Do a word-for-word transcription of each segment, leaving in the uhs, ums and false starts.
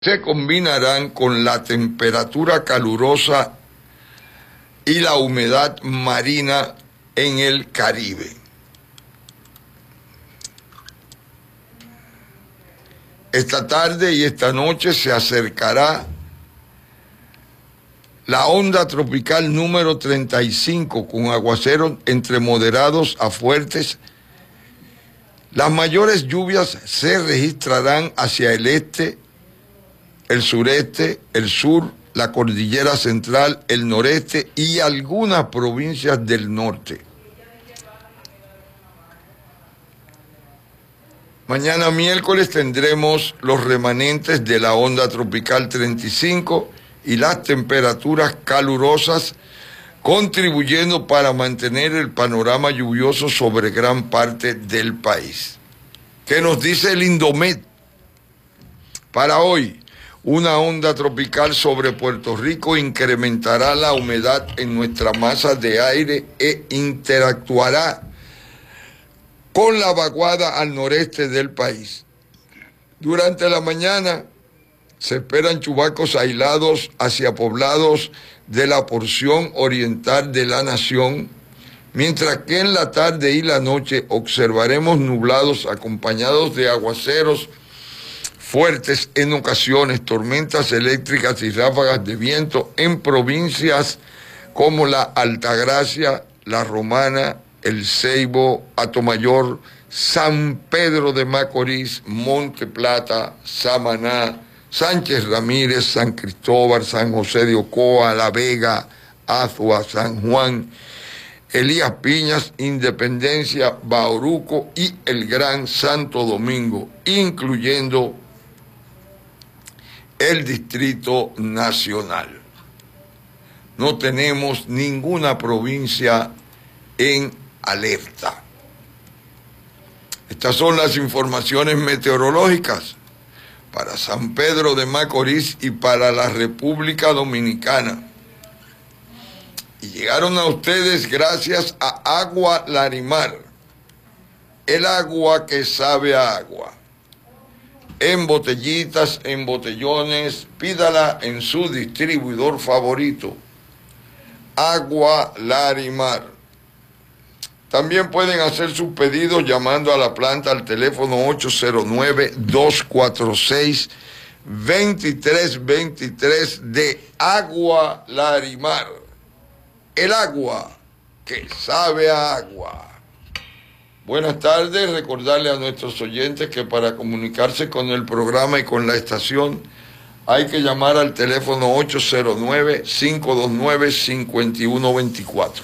se combinarán con la temperatura calurosa y la humedad marina en el Caribe. Esta tarde y esta noche se acercará la onda tropical número treinta y cinco con aguaceros entre moderados a fuertes. Las mayores lluvias se registrarán hacia el este, el sureste, el sur, la cordillera central, el noreste y algunas provincias del norte. Mañana miércoles tendremos los remanentes de la onda tropical treinta y cinco y las temperaturas calurosas contribuyendo para mantener el panorama lluvioso sobre gran parte del país. ¿Qué nos dice el Indomet? Para hoy, una onda tropical sobre Puerto Rico incrementará la humedad en nuestra masa de aire e interactuará con la vaguada al noreste del país. Durante la mañana se esperan chubascos aislados hacia poblados de la porción oriental de la nación, mientras que en la tarde y la noche observaremos nublados acompañados de aguaceros fuertes en ocasiones, tormentas eléctricas y ráfagas de viento en provincias como la Altagracia, la Romana, El Ceibo, Atomayor, San Pedro de Macorís, Monte Plata, Samaná, Sánchez Ramírez, San Cristóbal, San José de Ocoa, La Vega, Azua, San Juan, Elías Piñas, Independencia, Bauruco y el Gran Santo Domingo, incluyendo el Distrito Nacional. No tenemos ninguna provincia en alerta. Estas son las informaciones meteorológicas para San Pedro de Macorís y para la República Dominicana. Y llegaron a ustedes gracias a Agua Larimar, el agua que sabe a agua. En botellitas, en botellones, pídala en su distribuidor favorito. Agua Larimar. También pueden hacer sus pedidos llamando a la planta al teléfono ocho cero nueve, dos cuatro seis, dos tres dos tres de Agua Larimar. El agua que sabe a agua. Buenas tardes, recordarle a nuestros oyentes que para comunicarse con el programa y con la estación hay que llamar al teléfono ocho cero nueve, cinco dos nueve, cinco uno dos cuatro.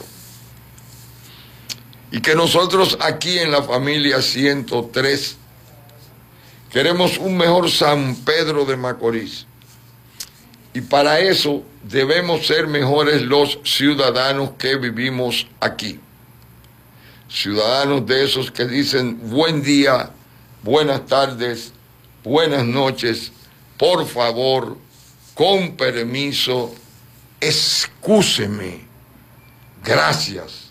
Y que nosotros aquí en la familia ciento tres queremos un mejor San Pedro de Macorís. Y para eso debemos ser mejores los ciudadanos que vivimos aquí. Ciudadanos de esos que dicen buen día, buenas tardes, buenas noches, por favor, con permiso, excúseme, gracias.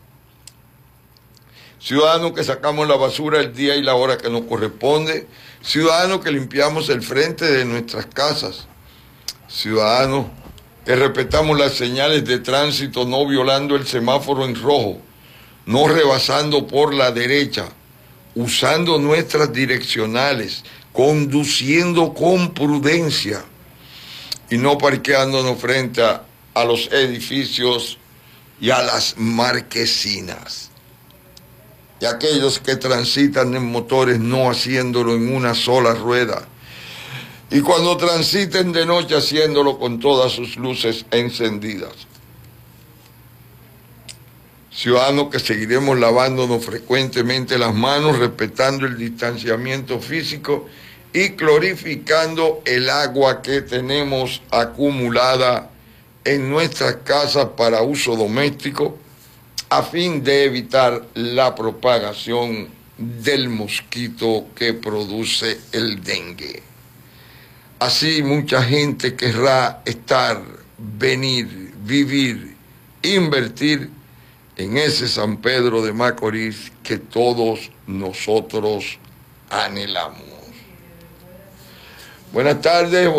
Ciudadanos que sacamos la basura el día y la hora que nos corresponde, ciudadanos que limpiamos el frente de nuestras casas, ciudadanos que respetamos las señales de tránsito no violando el semáforo en rojo, no rebasando por la derecha, usando nuestras direccionales, conduciendo con prudencia y no parqueándonos frente a, a los edificios y a las marquesinas. Y aquellos que transitan en motores no haciéndolo en una sola rueda. Y cuando transiten de noche haciéndolo con todas sus luces encendidas. Ciudadanos que seguiremos lavándonos frecuentemente las manos, respetando el distanciamiento físico y clorificando el agua que tenemos acumulada en nuestras casas para uso doméstico, a fin de evitar la propagación del mosquito que produce el dengue. Así mucha gente querrá estar, venir, vivir, invertir en ese San Pedro de Macorís que todos nosotros anhelamos. Buenas tardes.